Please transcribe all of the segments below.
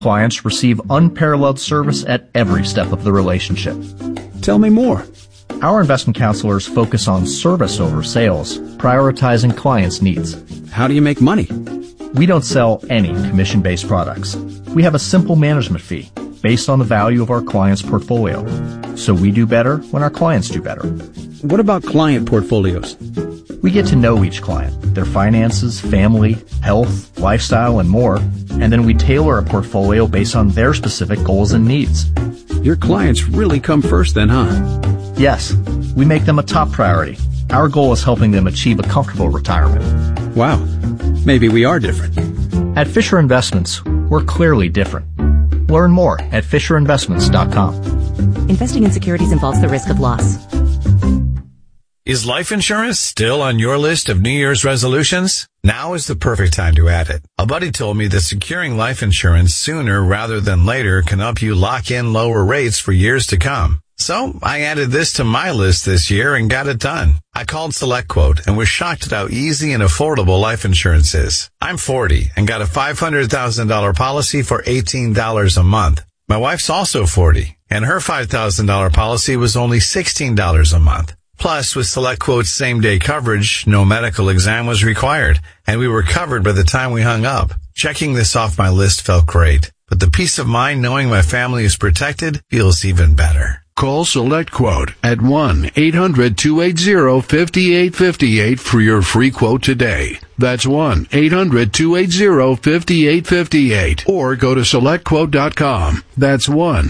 Clients receive unparalleled service at every step of the relationship. Tell me more. Our investment counselors focus on service over sales, prioritizing clients' needs. How do you make money? We don't sell any commission-based products. We have a simple management fee based on the value of our client's portfolio. So we do better when our clients do better. What about client portfolios? We get to know each client, their finances, family, health, lifestyle, and more, and then we tailor a portfolio based on their specific goals and needs. Your clients really come first then, huh? Yes, we make them a top priority. Our goal is helping them achieve a comfortable retirement. Wow, maybe we are different. At Fisher Investments, we're clearly different. Learn more at FisherInvestments.com. Investing in securities involves the risk of loss. Is life insurance still on your list of New Year's resolutions? Now is the perfect time to add it. A buddy told me that securing life insurance sooner rather than later can help you lock in lower rates for years to come. So I added this to my list this year and got it done. I called SelectQuote and was shocked at how easy and affordable life insurance is. I'm 40 and got a $500,000 policy for $18 a month. My wife's also 40 and her $5,000 policy was only $16 a month. Plus, with SelectQuote's same-day coverage, no medical exam was required, and we were covered by the time we hung up. Checking this off my list felt great, but the peace of mind knowing my family is protected feels even better. Call SelectQuote at 1-800-280-5858 for your free quote today. That's 1-800-280-5858. Or go to SelectQuote.com. That's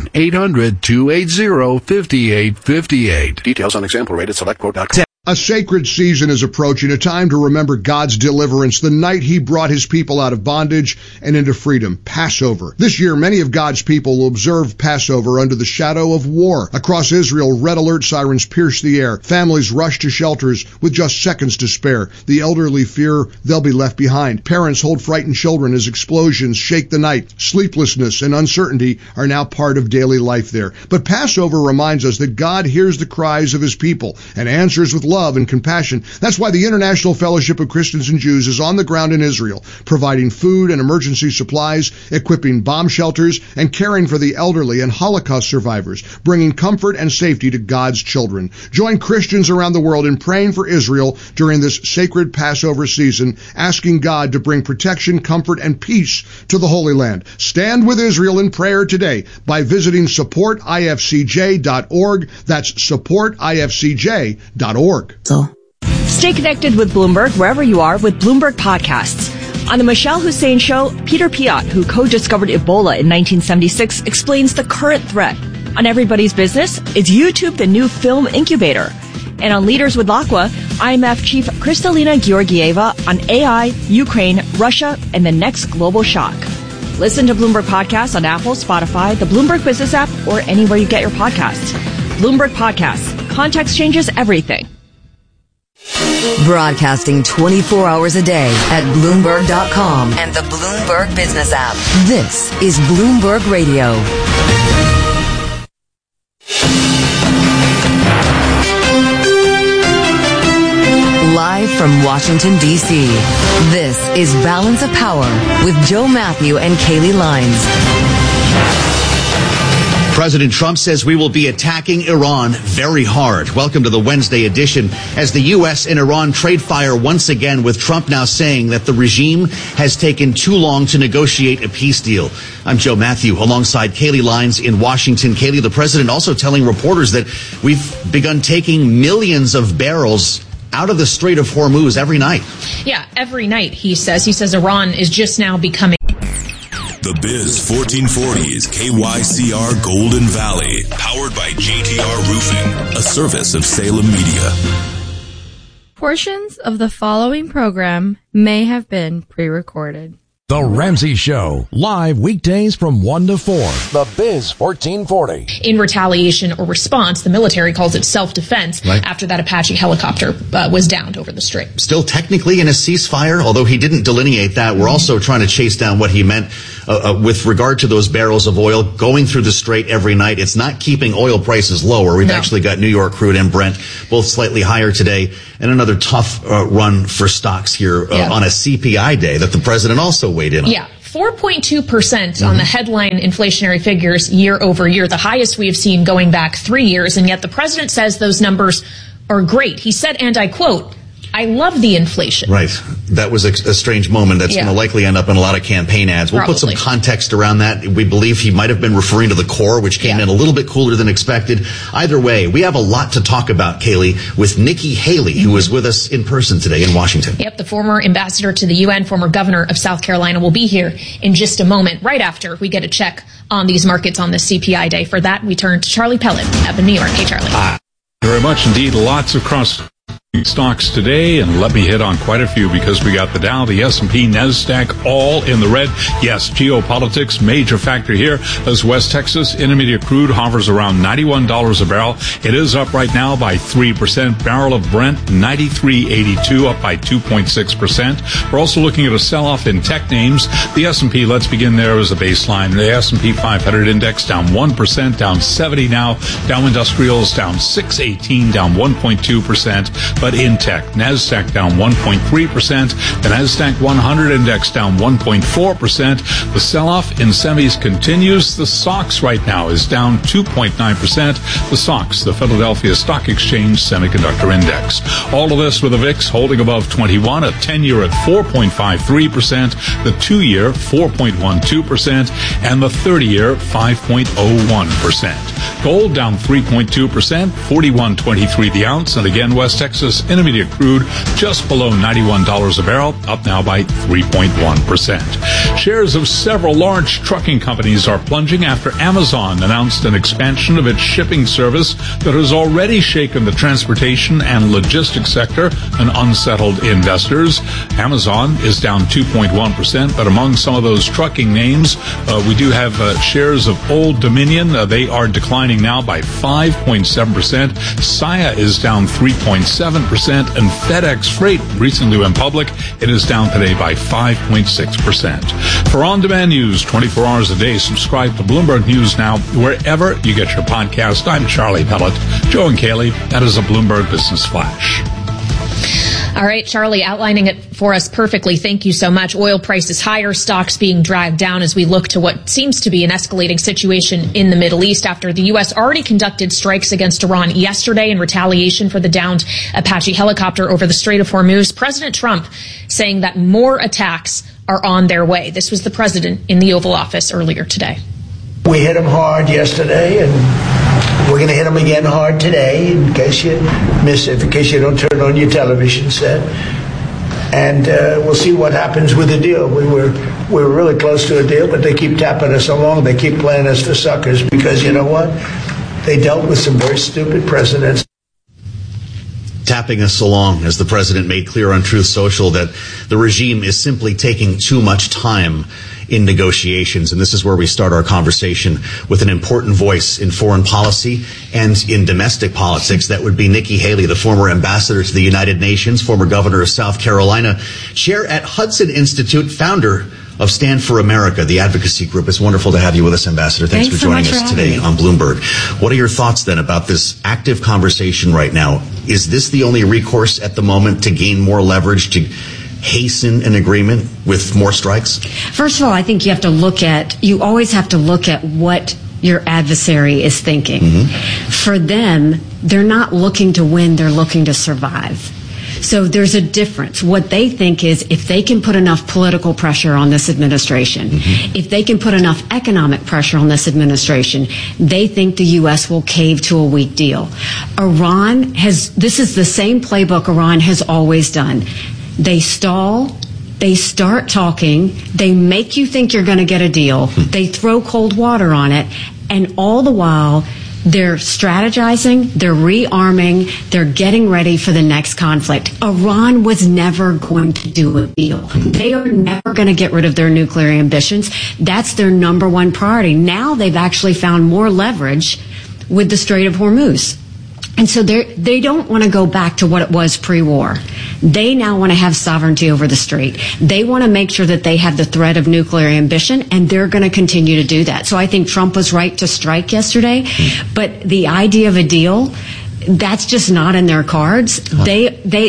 1-800-280-5858. Details on example rate at SelectQuote.com. A sacred season is approaching, a time to remember God's deliverance, the night he brought his people out of bondage and into freedom, Passover. This year, many of God's people will observe Passover under the shadow of war. Across Israel, red alert sirens pierce the air. Families rush to shelters with just seconds to spare. The elderly fear they'll be left behind. Parents hold frightened children as explosions shake the night. Sleeplessness and uncertainty are now part of daily life there. But Passover reminds us that God hears the cries of his people and answers with love and compassion. That's why the International Fellowship of Christians and Jews is on the ground in Israel, providing food and emergency supplies, equipping bomb shelters, and caring for the elderly and Holocaust survivors, bringing comfort and safety to God's children. Join Christians around the world in praying for Israel during this sacred Passover season, asking God to bring protection, comfort, and peace to the Holy Land. Stand with Israel in prayer today by visiting supportifcj.org. That's supportifcj.org. Stay connected with Bloomberg wherever you are with Bloomberg Podcasts. On the Michelle Hussein Show, Peter Piot, who co-discovered Ebola in 1976, explains the current threat. On Everybody's Business, is YouTube the new film incubator? And on Leaders with L'Aqua, IMF Chief Kristalina Georgieva on AI, Ukraine, Russia, and the next global shock. Listen to Bloomberg Podcasts on Apple, Spotify, the Bloomberg Business app, or anywhere you get your podcasts. Bloomberg Podcasts. Context changes everything. Broadcasting 24 hours a day at Bloomberg.com and the Bloomberg Business app. This is Bloomberg Radio. Live from Washington, D.C., this is Balance of Power with Joe Matthew and Kaylee Lines. President Trump says we will be attacking Iran very hard. Welcome to the Wednesday edition as the U.S. and Iran trade fire once again, with Trump now saying that the regime has taken too long to negotiate a peace deal. I'm Joe Matthew alongside Kaylee Lines in Washington. Kaylee, the president also telling reporters that we've begun taking millions of barrels out of the Strait of Hormuz every night. Yeah, every night, he says. He says Iran is just now becoming... The Biz 1440 is KYCR Golden Valley, powered by JTR Roofing, a service of Salem Media. Portions of the following program may have been pre-recorded. The Ramsey Show, live weekdays from 1 to 4. The Biz 1440. In retaliation or response, the military calls it self-defense after that Apache helicopter was downed over the strait. Still technically in a ceasefire, although he didn't delineate that. We're also trying to chase down what he meant with regard to those barrels of oil going through the strait every night. It's not keeping oil prices lower. We've actually got New York crude and Brent both slightly higher today, and another tough run for stocks here on a CPI day that the president also weighed in on. Yeah, 4.2% on the headline inflationary figures year over year, the highest we have seen going back 3 years. And yet the president says those numbers are great. He said, and I quote, "I love the inflation." Right. That was a strange moment that's going to likely end up in a lot of campaign ads. We'll put some context around that. We believe he might have been referring to the core, which came in a little bit cooler than expected. Either way, we have a lot to talk about, Kaylee, with Nikki Haley, who is with us in person today in Washington. Yep, the former ambassador to the UN, former governor of South Carolina, will be here in just a moment, right after we get a check on these markets on this CPI day. For that, we turn to Charlie Pellet up in New York. Hey, Charlie. Very much indeed. Lots of cross stocks today, and let me hit on quite a few because we got the Dow, the S&P, NASDAQ all in the red. Yes, geopolitics, major factor here as West Texas Intermediate crude hovers around $91 a barrel. It is up right now by 3%. Barrel of Brent, $93.82, up by 2.6%. We're also looking at a sell-off in tech names. The S&P, let's begin there as a baseline. The S&P 500 index down 1%, down 70 now. Dow Industrials down 618, down 1.2%. But in tech, NASDAQ down 1.3%. The NASDAQ 100 index down 1.4%. The sell-off in semis continues. The SOX right now is down 2.9%. The SOX, the Philadelphia Stock Exchange Semiconductor Index. All of this with the VIX holding above 21, a 10-year at 4.53%, the 2-year 4.12%, and the 30-year 5.01%. Gold down 3.2%, 41.23 the ounce, and again, West Texas Intermediate crude just below $91 a barrel, up now by 3.1%. Shares of several large trucking companies are plunging after Amazon announced an expansion of its shipping service that has already shaken the transportation and logistics sector and unsettled investors. Amazon is down 2.1%, but among some of those trucking names, we do have shares of Old Dominion. They are declining now by 5.7%. Saia is down 3.7%, and FedEx Freight recently went public. It is down today by 5.6%. For on-demand news 24 hours a day, subscribe to Bloomberg News Now wherever you get your podcast. I'm Charlie Pellet. Joe and Kaylee, that is a Bloomberg Business Flash. All right, Charlie, outlining it for us perfectly. Thank you so much. Oil prices higher, stocks being dragged down as we look to what seems to be an escalating situation in the Middle East after the U.S. already conducted strikes against Iran yesterday in retaliation for the downed Apache helicopter over the Strait of Hormuz. President Trump saying that more attacks are on their way. This was the president in the Oval Office earlier today. We hit them hard yesterday, and we're going to hit them again hard today in case you miss it, in case you don't turn on your television set. And we'll see what happens with the deal. We were really close to a deal, but they keep tapping us along. They keep playing us for suckers because you know what? They dealt with some very stupid presidents. Tapping us along, as the president made clear on Truth Social, that the regime is simply taking too much time in negotiations. And this is where we start our conversation with an important voice in foreign policy and in domestic politics. That would be Nikki Haley, the former ambassador to the United Nations, former governor of South Carolina, chair at Hudson Institute, founder of Stand for America, the advocacy group. It's wonderful to have you with us, Ambassador. Thanks for joining us today on Bloomberg. What are your thoughts then about this active conversation right now? Is this the only recourse at the moment to gain more leverage, to hasten an agreement with more strikes? First of all, I think you always have to look at what your adversary is thinking. Mm-hmm. For them, they're not looking to win, they're looking to survive. So there's a difference. What they think is if they can put enough political pressure on this administration, mm-hmm. if they can put enough economic pressure on this administration, they think the U.S. will cave to a weak deal. This is the same playbook Iran has always done. They stall, they start talking, they make you think you're going to get a deal, they throw cold water on it, and all the while they're strategizing, they're rearming, they're getting ready for the next conflict. Iran was never going to do a deal. They are never going to get rid of their nuclear ambitions. That's their number one priority. Now they've actually found more leverage with the Strait of Hormuz. And so they don't want to go back to what it was pre-war. They now want to have sovereignty over the strait. They want to make sure that they have the threat of nuclear ambition, and they're going to continue to do that. So I think Trump was right to strike yesterday, but the idea of a deal, that's just not in their cards.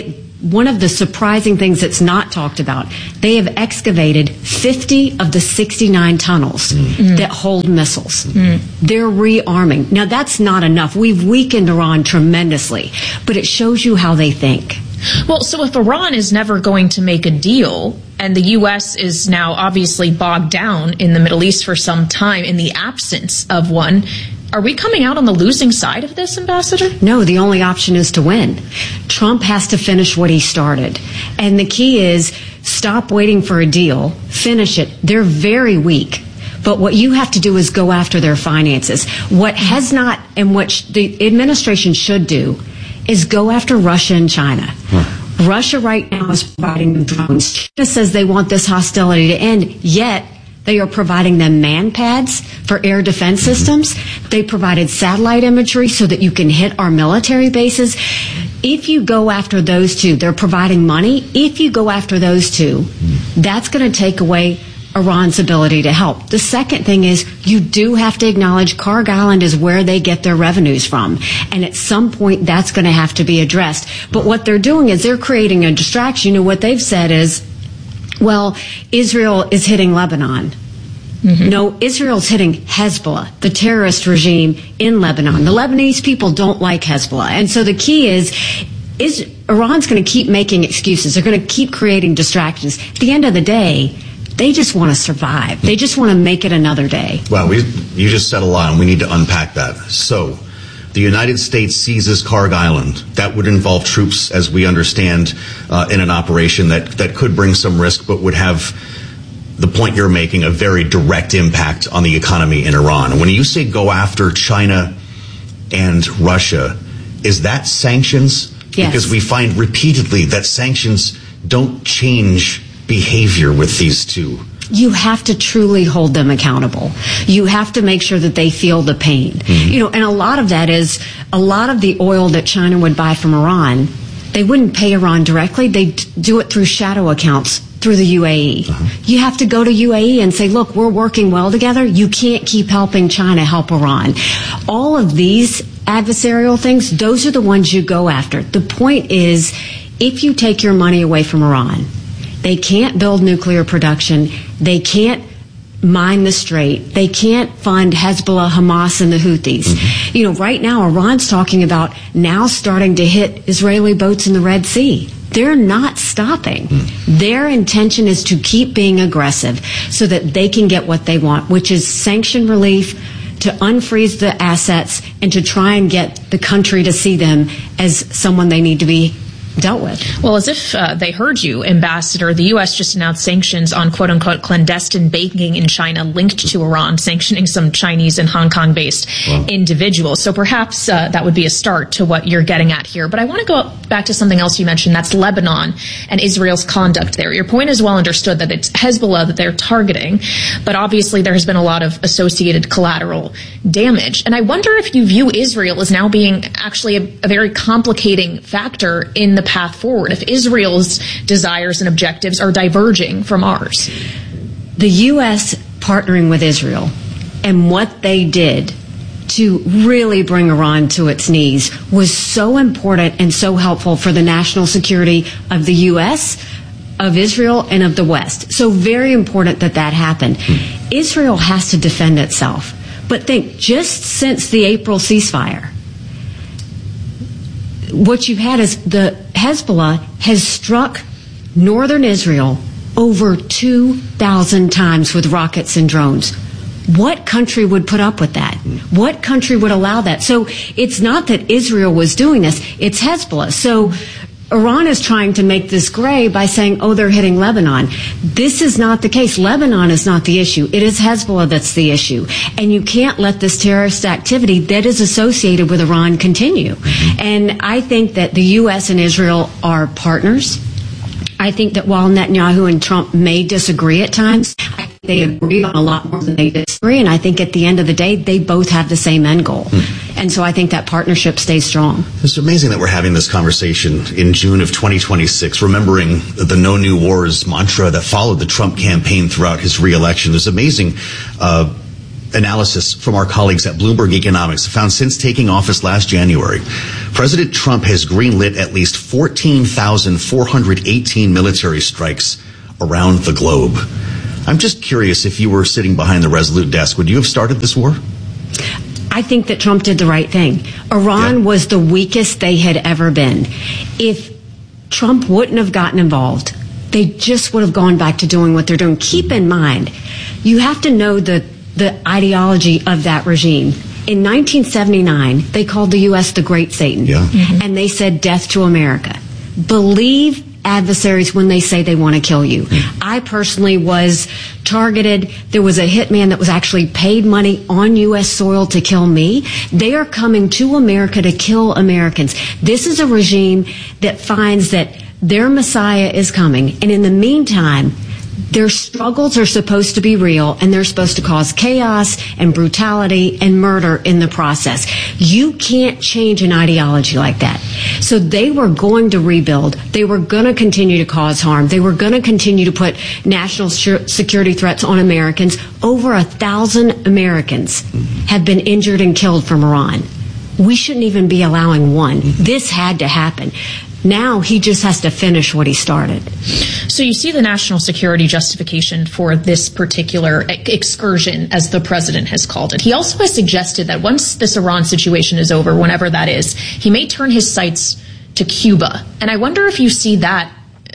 one of the surprising things that's not talked about, they have excavated 50 of the 69 tunnels that hold missiles. They're rearming. Now, that's not enough. We've weakened Iran tremendously, but it shows you how they think. Well, so if Iran is never going to make a deal, and the U.S. is now obviously bogged down in the Middle East for some time in the absence of one, are we coming out on the losing side of this, Ambassador? No, the only option is to win. Trump has to finish what he started. And the key is stop waiting for a deal, finish it. They're very weak. But what you have to do is go after their finances. What has not, and what the administration should do, is go after Russia and China. Russia right now is providing them drones. China says they want this hostility to end, yet they are providing them man pads for air defense systems. They provided satellite imagery so that you can hit our military bases. If you go after those two, they're providing money. If you go after those two, that's going to take away Iran's ability to help. The second thing is you do have to acknowledge Kharg Island is where they get their revenues from. And at some point, that's going to have to be addressed. But what they're doing is they're creating a distraction. You know, what they've said is, well, Israel is hitting Lebanon. No, Israel's hitting Hezbollah, the terrorist regime in Lebanon. The Lebanese people don't like Hezbollah. And so the key is Iran's going to keep making excuses. They're going to keep creating distractions. At the end of the day, they just want to survive. They just want to make it another day. Well, you just said a lot, and we need to unpack that. So, the United States seizes Kharg Island. That would involve troops, as we understand, in an operation that could bring some risk, but would have, the point you're making, a very direct impact on the economy in Iran. When you say go after China and Russia, is that sanctions? Yes. Because we find repeatedly that sanctions don't change behavior with these two. You have to truly hold them accountable. You have to make sure that they feel the pain. You know, and a lot of that is a lot of the oil that China would buy from Iran. They wouldn't pay Iran directly. They'd do it through shadow accounts through the UAE. You have to go to UAE and say, look, we're working well together. You can't keep helping China help Iran. All of these adversarial things, those are the ones you go after. The point is, if you take your money away from Iran, they can't build nuclear production. They can't mine the Strait. They can't fund Hezbollah, Hamas, and the Houthis. You know, right now, Iran's talking about now starting to hit Israeli boats in the Red Sea. They're not stopping. Their intention is to keep being aggressive so that they can get what they want, which is sanction relief, to unfreeze the assets, and to try and get the country to see them as someone they need to be dealt with. Well, as if they heard you, Ambassador, the U.S. just announced sanctions on quote-unquote clandestine banking in China linked to Iran, sanctioning some Chinese and Hong Kong-based individuals. So perhaps that would be a start to what you're getting at here. But I want to go back to something else you mentioned, that's Lebanon and Israel's conduct there. Your point is well understood that it's Hezbollah that they're targeting, but obviously there has been a lot of associated collateral damage. And I wonder if you view Israel as now being actually a very complicating factor in the path forward, if Israel's desires and objectives are diverging from ours. The U.S. partnering with Israel and what they did to really bring Iran to its knees was so important and so helpful for the national security of the U.S., of Israel, and of the West. So very important that that happened. Israel has to defend itself. But think, just since the April ceasefire, what you've had is the Hezbollah has struck northern Israel over 2,000 times with rockets and drones. What country would put up with that? What country would allow that? So it's not that Israel was doing this, it's Hezbollah. So Iran is trying to make this gray by saying, oh, they're hitting Lebanon. This is not the case. Lebanon is not the issue. It is Hezbollah that's the issue. And you can't let this terrorist activity that is associated with Iran continue. And I think that the U.S. and Israel are partners. I think that while Netanyahu and Trump may disagree at times, I think they agree on a lot more than they disagree. And I think at the end of the day, they both have the same end goal. And so I think that partnership stays strong. It's amazing that we're having this conversation in June of 2026, remembering the No New Wars mantra that followed the Trump campaign throughout his reelection. There's amazing analysis from our colleagues at Bloomberg Economics found since taking office last January, President Trump has greenlit at least 14,418 military strikes around the globe. I'm just curious, if you were sitting behind the Resolute desk, would you have started this war? I think that Trump did the right thing. Iran was the weakest they had ever been. If Trump wouldn't have gotten involved, they just would have gone back to doing what they're doing. Keep in mind, you have to know the ideology of that regime. In 1979, they called the U.S. the Great Satan. And they said death to America. Believe adversaries when they say they want to kill you. I personally was targeted. There was a hitman that was actually paid money on U.S. soil to kill me. They are coming to America to kill Americans. This is a regime that finds that their Messiah is coming. And in the meantime, their struggles are supposed to be real, and they're supposed to cause chaos and brutality and murder in the process. You can't change an ideology like that. So they were going to rebuild. They were going to continue to cause harm. They were going to continue to put national security threats on Americans. Over 1,000 Americans have been injured and killed from Iran. We shouldn't even be allowing one. This had to happen. Now he just has to finish what he started. So you see the national security justification for this particular excursion, as the president has called it. He also has suggested that once this Iran situation is over, whenever that is, he may turn his sights to Cuba. And I wonder if you see that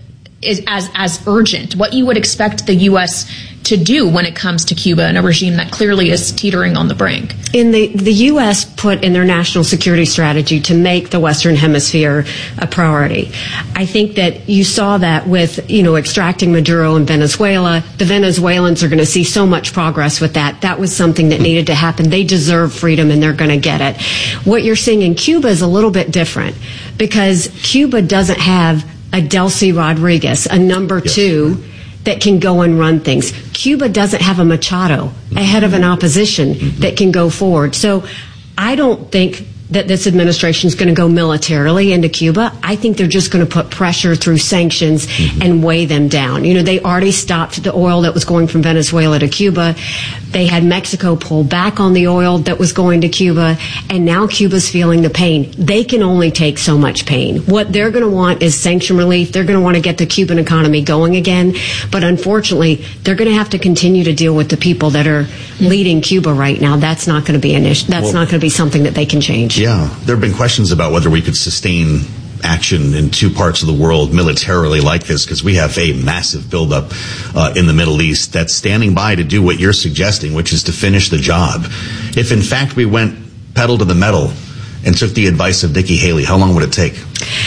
as urgent, what you would expect the U.S. to do when it comes to Cuba and a regime that clearly is teetering on the brink. In the U.S. put in their national security strategy to make the Western Hemisphere a priority. I think that you saw that with, extracting Maduro in Venezuela. The Venezuelans are going to see so much progress with that. That was something that needed to happen. They deserve freedom, and they're going to get it. What you're seeing in Cuba is a little bit different, because Cuba doesn't have a Delcy Rodriguez, a number two, that can go and run things. Cuba doesn't have a Machado, a head of an opposition that can go forward. So I don't think that this administration is going to go militarily into Cuba. I think they're just going to put pressure through sanctions and weigh them down. They already stopped the oil that was going from Venezuela to Cuba. They had Mexico pull back on the oil that was going to Cuba, and now Cuba's feeling the pain. They can only take so much pain. What they're going to want is sanction relief. They're going to want to get the Cuban economy going again, but unfortunately, they're going to have to continue to deal with the people that are leading Cuba right now. That's not going to be an issue. That's not going to be something that they can change. Yeah, there have been questions about whether we could sustain action in two parts of the world militarily like this, because we have a massive buildup in the Middle East that's standing by to do what you're suggesting, which is to finish the job. If, in fact, we went pedal to the metal and took the advice of Nikki Haley, how long would it take?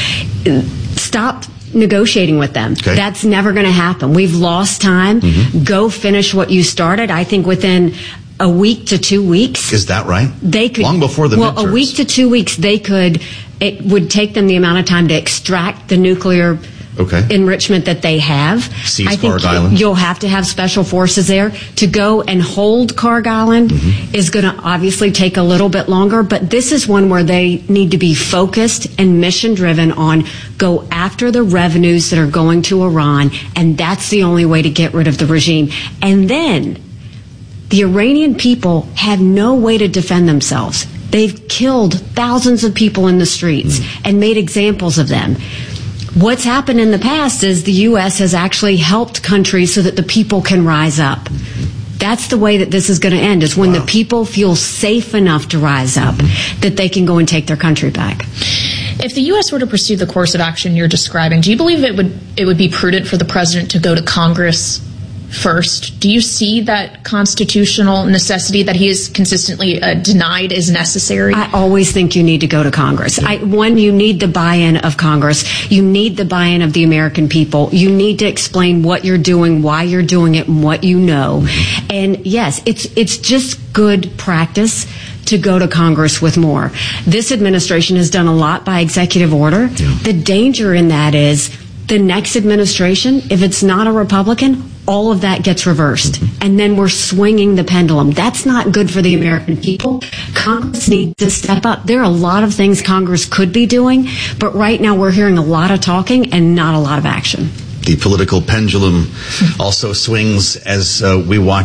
Stop negotiating with them. Okay. That's never going to happen. We've lost time. Go finish what you started. I think within a week to 2 weeks. Is that right? They could, long before the midterms. A week to 2 weeks, it would take them the amount of time to extract the nuclear enrichment that they have. Seize Karg Island. You'll have to have special forces there. To go and hold Karg Island is going to obviously take a little bit longer, but this is one where they need to be focused and mission driven on go after the revenues that are going to Iran, and that's the only way to get rid of the regime. And then the Iranian people have no way to defend themselves. They've killed thousands of people in the streets and made examples of them. What's happened in the past is the U.S. has actually helped countries so that the people can rise up. That's the way that this is going to end, is when the people feel safe enough to rise up that they can go and take their country back. If the U.S. were to pursue the course of action you're describing, do you believe it would be prudent for the president to go to Congress first? Do you see that constitutional necessity that he has consistently denied is necessary? I always think you need to go to Congress. You need the buy-in of Congress. You need the buy-in of the American people. You need to explain what you're doing, why you're doing it, and what you know. And yes, it's just good practice to go to Congress with more. This administration has done a lot by executive order. The danger in that is the next administration, if it's not a Republican, all of that gets reversed. And then we're swinging the pendulum. That's not good for the American people. Congress needs to step up. There are a lot of things Congress could be doing, but right now we're hearing a lot of talking and not a lot of action. The political pendulum also swings as we watch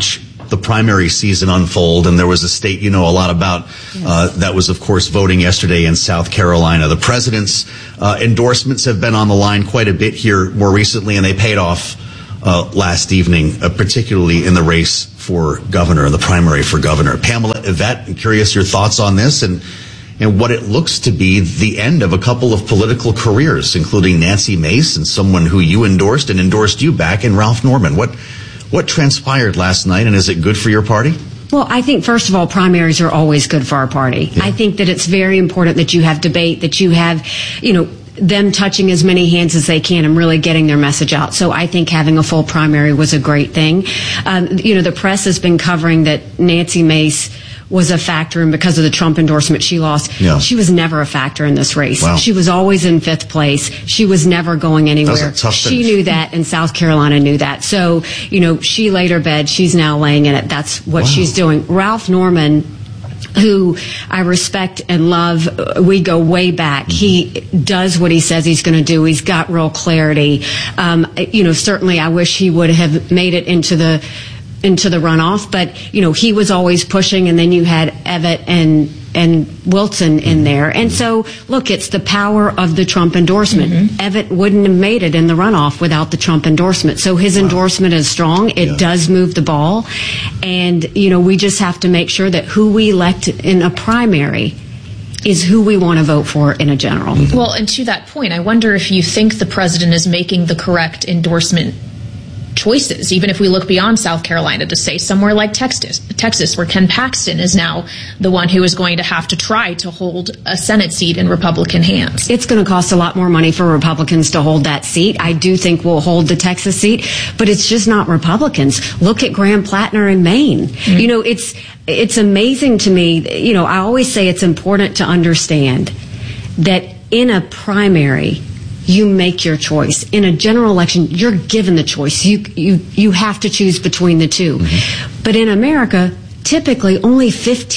the primary season unfold, and there was a state you know a lot about that was, of course, voting yesterday in South Carolina. The president's endorsements have been on the line quite a bit here more recently, and they paid off last evening, particularly in the race for governor, the primary for governor. Pamela, Yvette, I'm curious your thoughts on this and what it looks to be the end of a couple of political careers, including Nancy Mace and someone who you endorsed and endorsed you back in Ralph Norman. What transpired last night, and is it good for your party? Well, I think, first of all, primaries are always good for our party. Yeah. I think that it's very important that you have debate, that you have, them touching as many hands as they can and really getting their message out. So I think having a full primary was a great thing. The press has been covering that Nancy Mace was a factor, and because of the Trump endorsement, she lost. Yeah. She was never a factor in this race. Wow. She was always in 5th place. She was never going anywhere. That was a tough she knew that, and South Carolina knew that. So, she laid her bed. She's now laying in it. That's what she's doing. Ralph Norman, who I respect and love, we go way back. He does what he says he's going to do. He's got real clarity. Certainly I wish he would have made it into the runoff, but he was always pushing, and then you had Evett and Wilson in there. And so, look, it's the power of the Trump endorsement. Evett wouldn't have made it in the runoff without the Trump endorsement. So his endorsement is strong. It does move the ball. And, we just have to make sure that who we elect in a primary is who we want to vote for in a general. Well, and to that point, I wonder if you think the president is making the correct endorsement choices, even if we look beyond South Carolina to say somewhere like Texas, where Ken Paxton is now the one who is going to have to try to hold a Senate seat in Republican hands. It's going to cost a lot more money for Republicans to hold that seat. I do think we'll hold the Texas seat, but it's just not Republicans. Look at Graham Plattner in Maine. It's amazing to me. I always say it's important to understand that in a primary, you make your choice. In a general election, you're given the choice. You have to choose between the two. But in America, typically only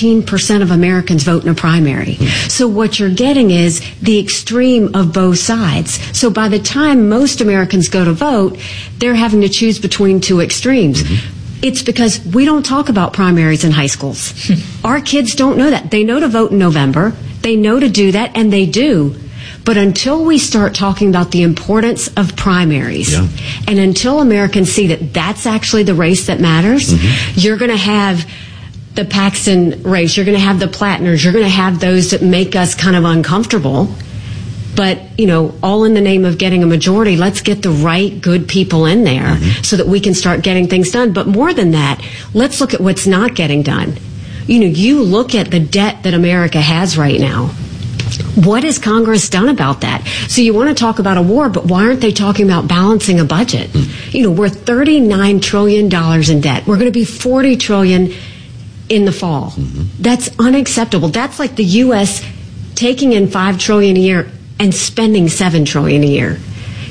15% of Americans vote in a primary. So what you're getting is the extreme of both sides. So by the time most Americans go to vote, they're having to choose between two extremes. It's because we don't talk about primaries in high schools. Our kids don't know that. They know to vote in November. They know to do that, and they do. But until we start talking about the importance of primaries, and until Americans see that that's actually the race that matters, you're going to have the Paxton race, you're going to have the Plattners, you're going to have those that make us kind of uncomfortable. But, all in the name of getting a majority, let's get the right, good people in there so that we can start getting things done. But more than that, let's look at what's not getting done. You look at the debt that America has right now. What has Congress done about that? So you want to talk about a war, but why aren't they talking about balancing a budget? We're $39 trillion in debt. We're going to be $40 trillion in the fall. That's unacceptable. That's like the U.S. taking in $5 trillion a year and spending $7 trillion a year.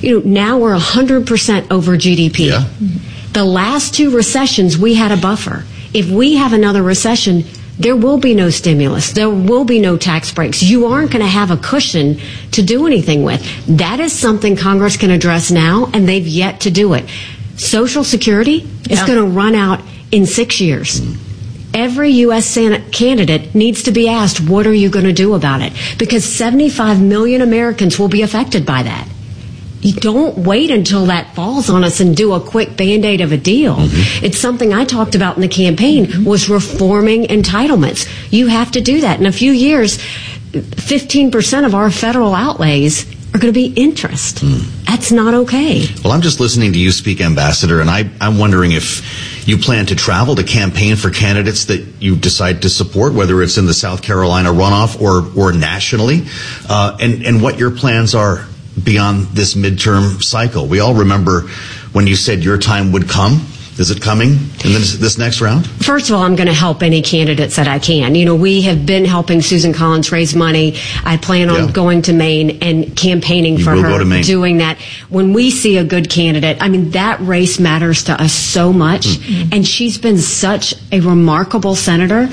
Now we're 100% over GDP. The last two recessions, we had a buffer. If we have another recession, there will be no stimulus. There will be no tax breaks. You aren't going to have a cushion to do anything with. That is something Congress can address now, and they've yet to do it. Social Security is going to run out in 6 years. Every U.S. Senate candidate needs to be asked, what are you going to do about it? Because 75 million Americans will be affected by that. You don't wait until that falls on us and do a quick Band-Aid of a deal. It's something I talked about in the campaign, was reforming entitlements. You have to do that. In a few years, 15% of our federal outlays are going to be interest. That's not okay. Well, I'm just listening to you speak, Ambassador, and I'm wondering if you plan to travel to campaign for candidates that you decide to support, whether it's in the South Carolina runoff or nationally, and what your plans are beyond this midterm cycle. We all remember when you said your time would come. Is it coming in this next round? First of all, I'm going to help any candidates that I can. We have been helping Susan Collins raise money. I plan on going to Maine and campaigning for her, doing that. When we see a good candidate, that race matters to us so much. And she's been such a remarkable senator.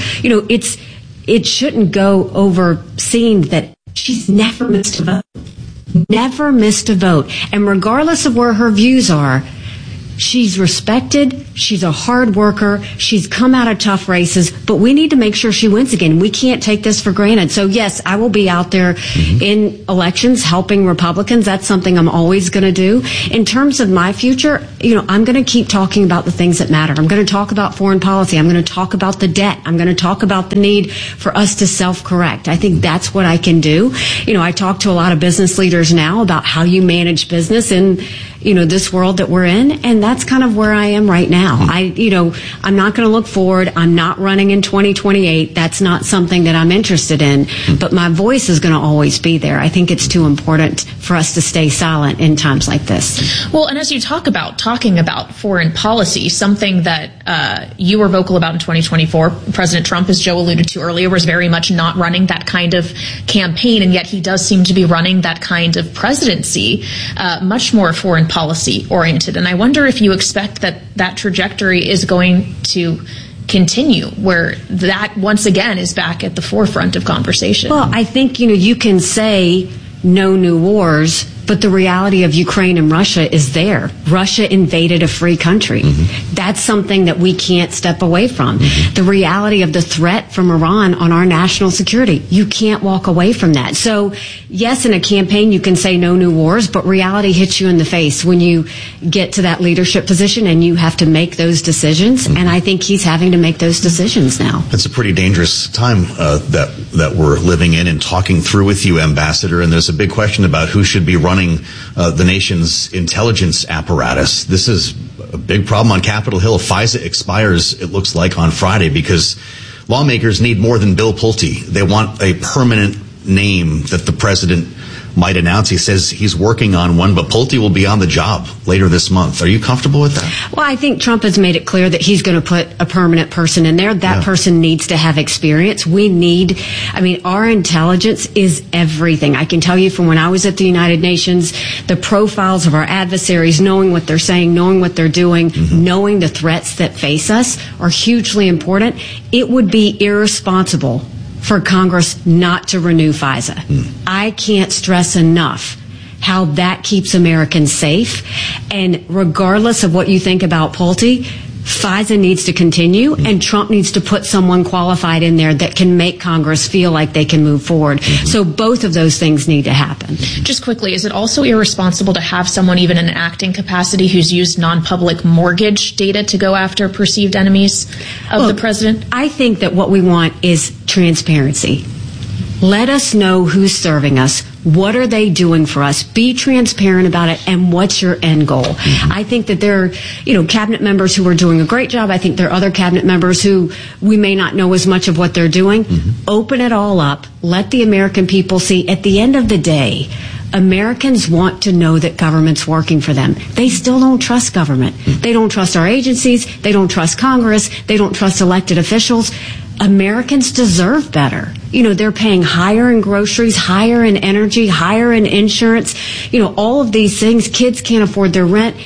It shouldn't go overseen that she's never missed a vote. Never missed a vote. And regardless of where her views are, She's respected. She's a hard worker. She's come out of tough races, but we need to make sure she wins again. We can't take this for granted. So yes, I will be out there in elections helping Republicans. That's something I'm always going to do. In terms of my future, I'm going to keep talking about the things that matter. I'm going to talk about foreign policy. I'm going to talk about the debt. I'm going to talk about the need for us to self-correct. I think that's what I can do. I talk to a lot of business leaders now about how you manage business in this world that we're in, and that's kind of where I am right now. I'm not going to look forward. I'm not running in 2028. That's not something that I'm interested in, but my voice is going to always be there. I think it's too important for us to stay silent in times like this. Well, and as you talking about foreign policy, something that you were vocal about in 2024, President Trump, as Joe alluded to earlier, was very much not running that kind of campaign, and yet he does seem to be running that kind of presidency, much more foreign policy oriented. And I wonder if you expect that trajectory is going to continue, where that once again is back at the forefront of conversation. Well, I think, you can say no new wars, but the reality of Ukraine and Russia is there. Russia invaded a free country. That's something that we can't step away from. The reality of the threat from Iran on our national security, you can't walk away from that. So, yes, in a campaign you can say no new wars, but reality hits you in the face when you get to that leadership position and you have to make those decisions. And I think he's having to make those decisions now. It's a pretty dangerous time that we're living in and talking through with you, Ambassador. And there's a big question about who should be running the nation's intelligence apparatus. This is a big problem on Capitol Hill. FISA expires, it looks like, on Friday because lawmakers need more than Bill Pulte. They want a permanent name that the president might announce. He says he's working on one, but Pulte will be on the job later this month. Are you comfortable with that? Well, I think Trump has made it clear that he's going to put a permanent person in there. That person needs to have experience. Our intelligence is everything. I can tell you from when I was at the United Nations, the profiles of our adversaries, knowing what they're saying, knowing what they're doing, knowing the threats that face us are hugely important. It would be irresponsible for Congress not to renew FISA. I can't stress enough how that keeps Americans safe. And regardless of what you think about Pulte, FISA needs to continue, and Trump needs to put someone qualified in there that can make Congress feel like they can move forward. So both of those things need to happen. Just quickly, is it also irresponsible to have someone even in an acting capacity who's used non-public mortgage data to go after perceived enemies of the president? I think that what we want is transparency. Let us know who's serving us. What are they doing for us? Be transparent about it. And what's your end goal? I think that there are, cabinet members who are doing a great job. I think there are other cabinet members who we may not know as much of what they're doing. Open it all up. Let the American people see. At the end of the day, Americans want to know that government's working for them. They still don't trust government. They don't trust our agencies. They don't trust Congress. They don't trust elected officials. Americans deserve better. They're paying higher in groceries, higher in energy, higher in insurance, all of these things. Kids can't afford their rent.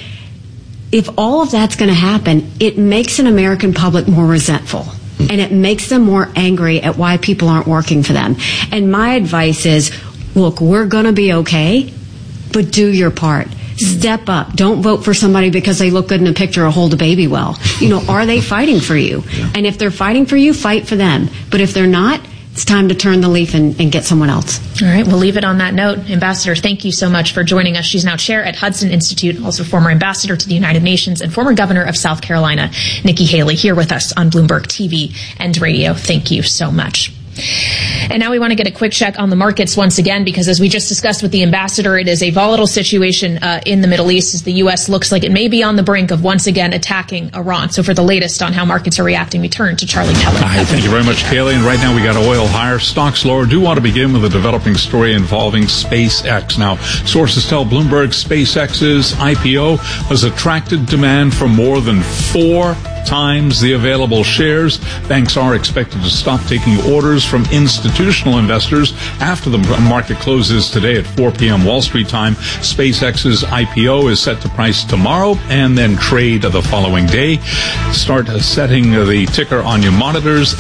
If all of that's going to happen, it makes an American public more resentful. And it makes them more angry at why people aren't working for them. And my advice is, look, we're going to be okay, but do your part. Step up. Don't vote for somebody because they look good in a picture or hold a baby well. Are they fighting for you? And if they're fighting for you, fight for them. But if they're not, it's time to turn the leaf and get someone else. All right, we'll leave it on that note. Ambassador, thank you so much for joining us. She's now chair at Hudson Institute, also former ambassador to the United Nations and former governor of South Carolina, Nikki Haley, here with us on Bloomberg TV and radio. Thank you so much. And now we want to get a quick check on the markets once again, because as we just discussed with the ambassador, it is a volatile situation in the Middle East as the U.S. looks like it may be on the brink of once again attacking Iran. So for the latest on how markets are reacting, we turn to Charlie Keller. Hi, thank you very much, Kaylee. And right now we got oil higher, stocks lower. Do want to begin with a developing story involving SpaceX. Now, sources tell Bloomberg SpaceX's IPO has attracted demand for more than 4 times the available shares. Banks are expected to stop taking orders from institutional investors after the market closes today at 4 p.m. Wall Street time. SpaceX's IPO is set to price tomorrow and then trade the following day. Start setting the ticker on your monitors.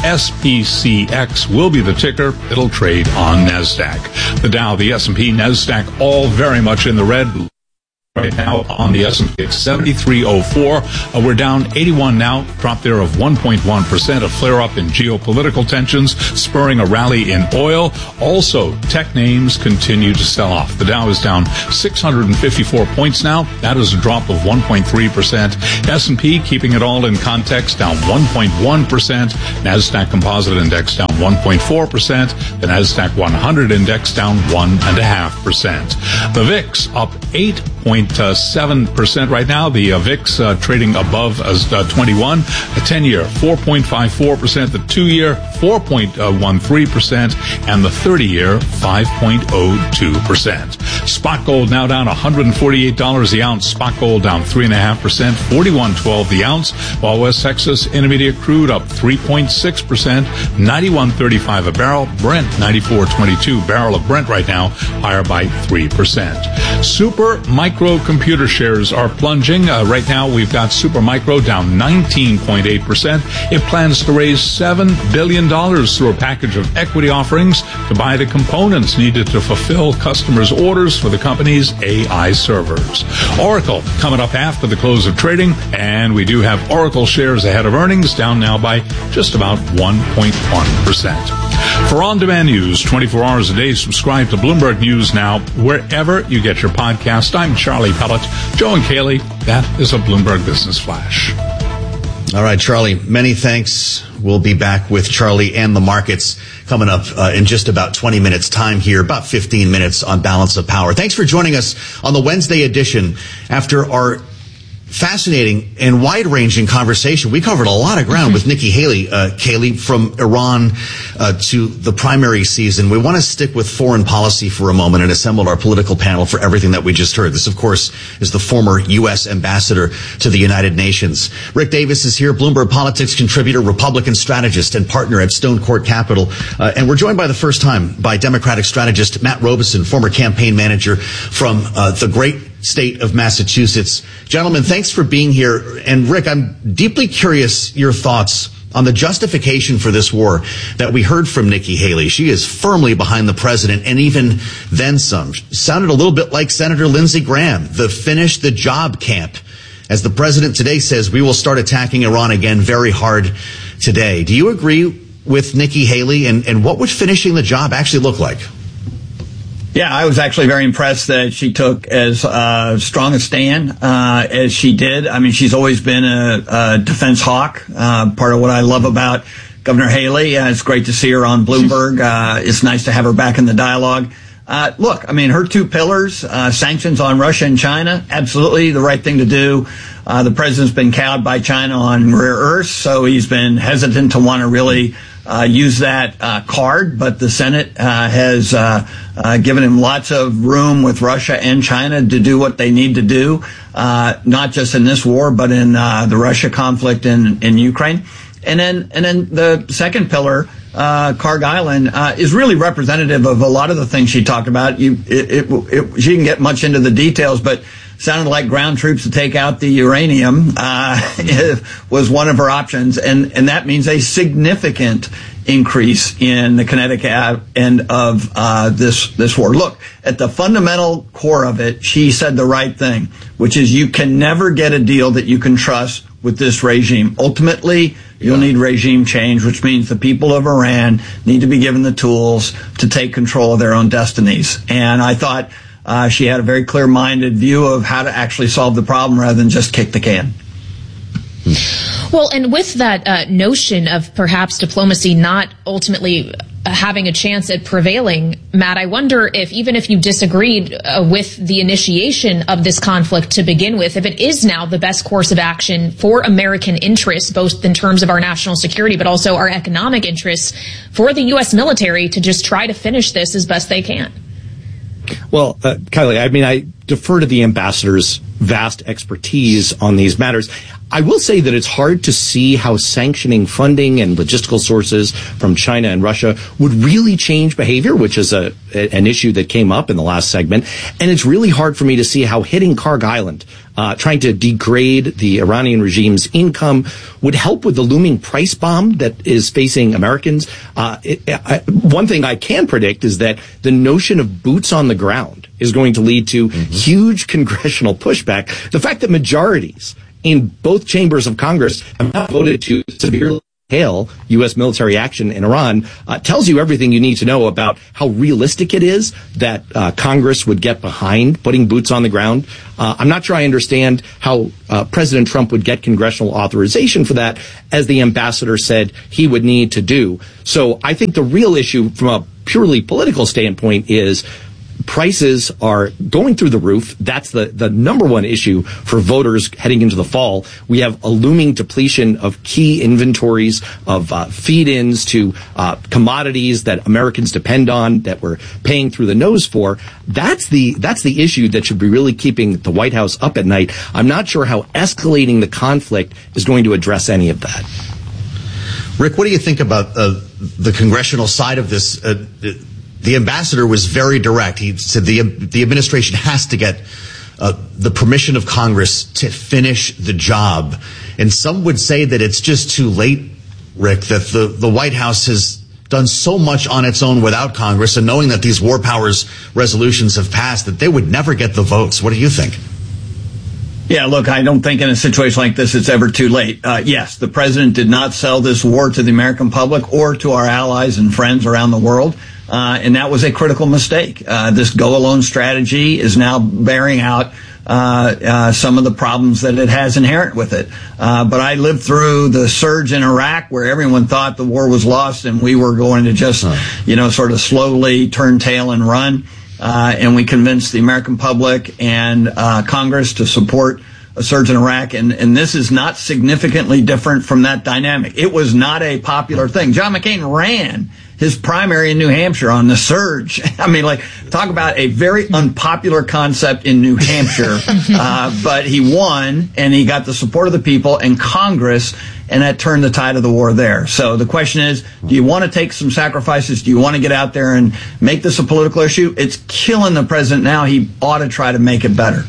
SPCX will be the ticker. It'll trade on NASDAQ. The Dow, the S&P, NASDAQ, all very much in the red. right now on the S&P. It's 73.04. We're down 81 now. Drop there of 1.1%. A flare-up in geopolitical tensions, spurring a rally in oil. Also, tech names continue to sell off. The Dow is down 654 points now. That is a drop of 1.3%. S&P, keeping it all in context, down 1.1%. NASDAQ Composite Index down 1.4%. The NASDAQ 100 Index down 1.5%. The VIX up 8.7% right now. The VIX trading above 21. The 10-year 4.54%. The 2-year 4.13%. And the 30-year 5.02%. Spot gold now down $148 the ounce. Spot gold down 3.5%. $41.12 the ounce. While West Texas Intermediate crude up 3.6%. $91.35 a barrel. Brent 94.22. Barrel of Brent right now higher by 3%. Super Micro computer shares are plunging. Right now we've got Super Micro down 19.8%. It plans to raise $7 billion through a package of equity offerings to buy the components needed to fulfill customers' orders for the company's AI servers. Oracle coming up after the close of trading, and we do have Oracle shares ahead of earnings, down now by just about 1.1%. For on-demand news 24 hours a day, subscribe to Bloomberg News Now wherever you get your podcast. I'm Charlie Pellet. Joe and Kaylee, that is a Bloomberg Business Flash. All right, Charlie, many thanks. We'll be back with Charlie and the markets coming up in just about 20 minutes time here, about 15 minutes on Balance of Power. Thanks for joining us on the Wednesday edition. After our fascinating and wide-ranging conversation, we covered a lot of ground with Nikki Haley, Kaylee, from Iran to the primary season. We want to stick with foreign policy for a moment and assemble our political panel for everything that we just heard. This, of course, is the former U.S. ambassador to the United Nations. Rick Davis is here, Bloomberg Politics contributor, Republican strategist, and partner at Stone Court Capital. And we're joined by the first time by Democratic strategist Matt Robeson, former campaign manager from the great state of Massachusetts. Gentlemen, thanks for being here. And Rick, I'm deeply curious your thoughts on the justification for this war that we heard from Nikki Haley. She is firmly behind the president, and even then some. Sounded a little bit like Senator Lindsey Graham, the finish the job camp. As the president today says, we will start attacking Iran again very hard today. Do you agree with Nikki Haley? And what would finishing the job actually look like? Yeah, I was actually very impressed that she took as strong a stand as she did. I mean, she's always been a defense hawk. Part of what I love about Governor Haley. It's great to see her on Bloomberg. It's nice to have her back in the dialogue. Look, I mean, her two pillars, sanctions on Russia and China, absolutely the right thing to do. The president's been cowed by China on rare earths, so he's been hesitant to want to really use that card, but the Senate has given him lots of room with Russia and China to do what they need to do, not just in this war, but in the Russia conflict in Ukraine. And then the second pillar, Carg Island, is really representative of a lot of the things she talked about. She didn't get much into the details, but sounded like ground troops to take out the uranium was one of her options, and that means a significant increase in the kinetic end of this war. Look, at the fundamental core of it, she said the right thing, which is you can never get a deal that you can trust with this regime. Ultimately, you'll need regime change, which means the people of Iran need to be given the tools to take control of their own destinies. And I thought she had a very clear-minded view of how to actually solve the problem rather than just kick the can. Well, and with that notion of perhaps diplomacy not ultimately having a chance at prevailing, Matt, I wonder if even if you disagreed with the initiation of this conflict to begin with, if it is now the best course of action for American interests, both in terms of our national security, but also our economic interests, for the U.S. military to just try to finish this as best they can. Well, Kylie, I mean, I defer to the ambassador's vast expertise on these matters. I will say that it's hard to see how sanctioning funding and logistical sources from China and Russia would really change behavior, which is an issue that came up in the last segment. And it's really hard for me to see how hitting Carg Island, trying to degrade the Iranian regime's income, would help with the looming price bomb that is facing Americans. One thing I can predict is that the notion of boots on the ground is going to lead to huge congressional pushback. The fact that majorities in both chambers of Congress have not voted to severely hail U.S. military action in Iran tells you everything you need to know about how realistic it is that Congress would get behind putting boots on the ground. I'm not sure I understand how President Trump would get congressional authorization for that, as the ambassador said he would need to do. So I think the real issue from a purely political standpoint is prices are going through the roof. That's the number one issue for voters heading into the fall. We have a looming depletion of key inventories of feed-ins to commodities that Americans depend on, that we're paying through the nose for. That's the issue that should be really keeping the White House up at night. I'm not sure how escalating the conflict is going to address any of that. Rick, what do you think about the congressional side of this? The ambassador was very direct. He said the administration has to get the permission of Congress to finish the job. And some would say that it's just too late, Rick, that the White House has done so much on its own without Congress, and knowing that these war powers resolutions have passed, that they would never get the votes. What do you think? Yeah, look, I don't think in a situation like this it's ever too late. Yes, the president did not sell this war to the American public or to our allies and friends around the world. And that was a critical mistake. This go-alone strategy is now bearing out some of the problems that it has inherent with it. But I lived through the surge in Iraq where everyone thought the war was lost and we were going to just, sort of slowly turn tail and run. And we convinced the American public and Congress to support a surge in Iraq. And this is not significantly different from that dynamic. It was not a popular thing. John McCain ran his primary in New Hampshire on the surge. I mean, talk about a very unpopular concept in New Hampshire. But he won, and he got the support of the people and Congress, and that turned the tide of the war there. So the question is, do you want to take some sacrifices? Do you want to get out there and make this a political issue? It's killing the president now. He ought to try to make it better.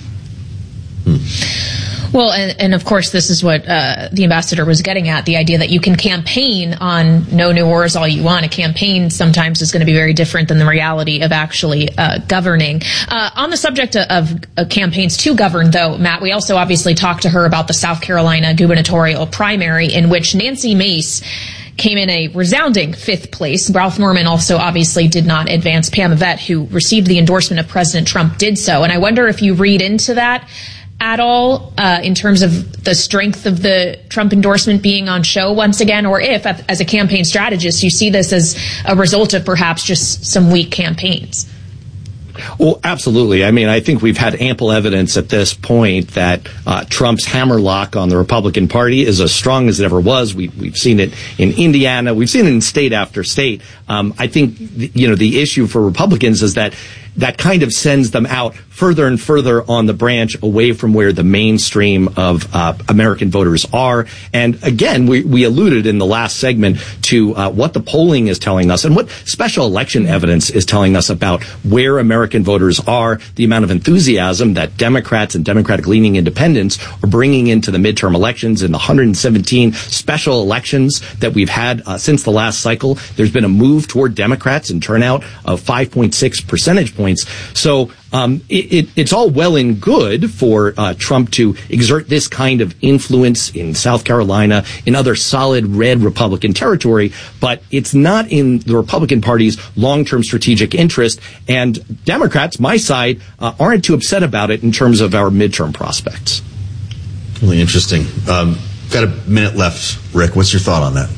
Well, and of course, this is what the ambassador was getting at, the idea that you can campaign on no new wars all you want. A campaign sometimes is going to be very different than the reality of actually governing. On the subject of campaigns to govern, though, Matt, we also obviously talked to her about the South Carolina gubernatorial primary, in which Nancy Mace came in a resounding 5th place. Ralph Norman also obviously did not advance. Pam Yvette, who received the endorsement of President Trump, did so. And I wonder if you read into that at all in terms of the strength of the Trump endorsement being on show once again, or if, as a campaign strategist, you see this as a result of perhaps just some weak campaigns. Well, absolutely. I mean, I think we've had ample evidence at this point that Trump's hammerlock on the Republican Party is as strong as it ever was. We've seen it in Indiana. We've seen it in state after state. I think, the issue for Republicans is that kind of sends them out further and further on the branch away from where the mainstream of American voters are. And again, we alluded in the last segment to what the polling is telling us and what special election evidence is telling us about where American voters are, the amount of enthusiasm that Democrats and Democratic-leaning independents are bringing into the midterm elections. In the 117 special elections that we've had since the last cycle, there's been a move toward Democrats in turnout of 5.6 percentage points. So it's all well and good for Trump to exert this kind of influence in South Carolina, in other solid red Republican territory, but it's not in the Republican Party's long-term strategic interest. And Democrats, my side, aren't too upset about it in terms of our midterm prospects. Really interesting. Got a minute left. Rick, what's your thought on that?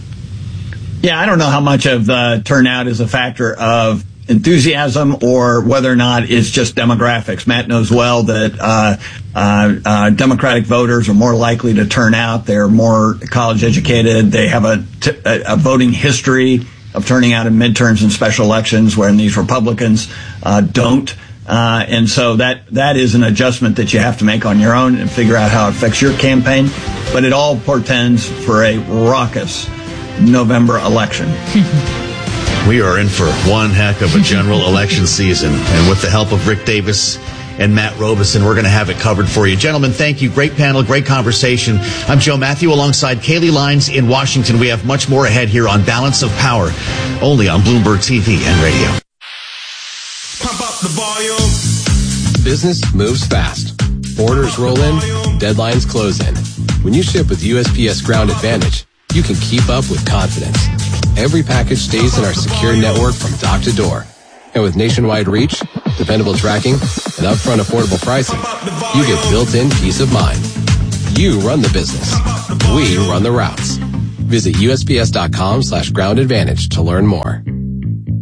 Yeah, I don't know how much of the turnout is a factor of enthusiasm or whether or not it's just demographics. Matt knows well that Democratic voters are more likely to turn out. They're more college educated. They have a voting history of turning out in midterms and special elections, wherein these Republicans don't. And so that is an adjustment that you have to make on your own and figure out how it affects your campaign. But it all portends for a raucous November election. We are in for one heck of a general election season. And with the help of Rick Davis and Matt Robeson, we're going to have it covered for you. Gentlemen, thank you. Great panel, great conversation. I'm Joe Matthew alongside Kaylee Lines in Washington. We have much more ahead here on Balance of Power, only on Bloomberg TV and radio. Pump up Business moves fast. Orders roll in, deadlines close in. When you ship with USPS Ground Advantage, you can keep up with confidence. Every package stays in our secure network from dock to door. And with nationwide reach, dependable tracking, and upfront affordable pricing, you get built-in peace of mind. You run the business. We run the routes. Visit USPS.com/groundadvantage to learn more.